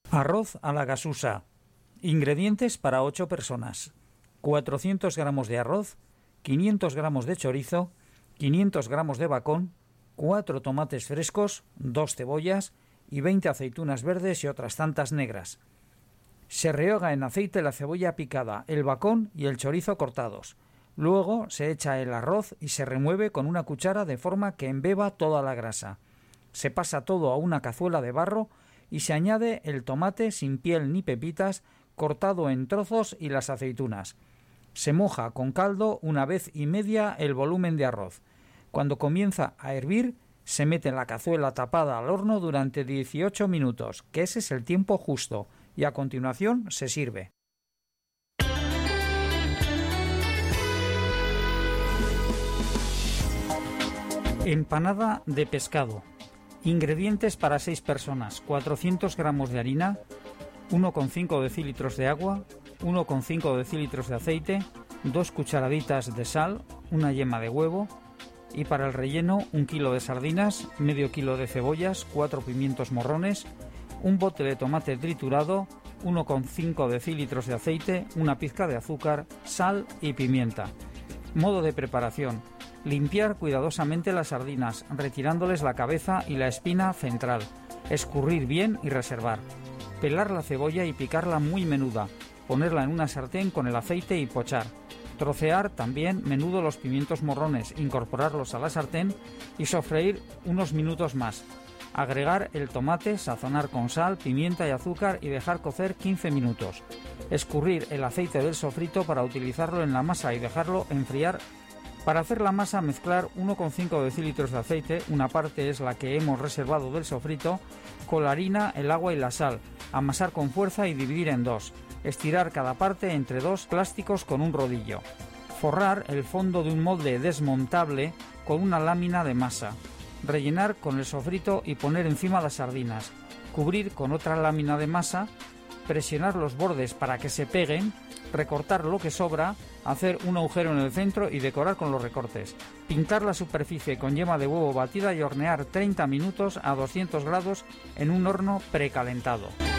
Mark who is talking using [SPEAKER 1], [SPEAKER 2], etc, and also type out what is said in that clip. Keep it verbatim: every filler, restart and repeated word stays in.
[SPEAKER 1] Arroz a la gasusa. Ingredientes para ocho personas. cuatrocientos gramos de arroz, quinientos gramos de chorizo, quinientos gramos de bacon, cuatro tomates frescos, dos cebollas y veinte aceitunas verdes y otras tantas negras. Se rehoga en aceite la cebolla picada, el bacon y el chorizo cortados. Luego se echa el arroz y se remueve con una cuchara de forma que embeba toda la grasa. Se pasa todo a una cazuela de barro y se añade el tomate sin piel ni pepitas, cortado en trozos, y las aceitunas. Se moja con caldo una vez y media el volumen de arroz. Cuando comienza a hervir, se mete en la cazuela tapada al horno durante dieciocho minutos, que ese es el tiempo justo, y a continuación se sirve. Empanada de pescado. Ingredientes para seis personas: cuatrocientos gramos de harina, uno coma cinco decilitros de agua, uno coma cinco decilitros de aceite, dos cucharaditas de sal, una yema de huevo, y para el relleno un kilo de sardinas, medio kilo de cebollas, cuatro pimientos morrones, un bote de tomate triturado, uno coma cinco decilitros de aceite, una pizca de azúcar, sal y pimienta. Modo de preparación: limpiar cuidadosamente las sardinas, retirándoles la cabeza y la espina central, escurrir bien y reservar. Pelar la cebolla y picarla muy menuda, ponerla en una sartén con el aceite y pochar. Trocear también menudo los pimientos morrones, incorporarlos a la sartén y sofreír unos minutos más. Agregar el tomate, sazonar con sal, pimienta y azúcar y dejar cocer quince minutos. Escurrir el aceite del sofrito para utilizarlo en la masa y dejarlo enfriar. Para hacer la masa, mezclar uno coma cinco decilitros de aceite, una parte es la que hemos reservado del sofrito, con la harina, el agua y la sal. Amasar con fuerza y dividir en dos. Estirar cada parte entre dos plásticos con un rodillo. Forrar el fondo de un molde desmontable con una lámina de masa. Rellenar con el sofrito y poner encima las sardinas. Cubrir con otra lámina de masa. Presionar los bordes para que se peguen. Recortar lo que sobra. Hacer un agujero en el centro y decorar con los recortes. Pintar la superficie con yema de huevo batida y hornear treinta minutos a doscientos grados en un horno precalentado.